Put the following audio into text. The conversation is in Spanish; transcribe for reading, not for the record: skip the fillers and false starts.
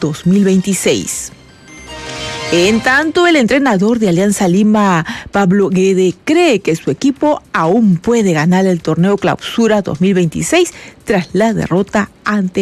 2026. En tanto, el entrenador de Alianza Lima, Pablo Guede, cree que su equipo aún puede ganar el torneo Clausura 2026 tras la derrota ante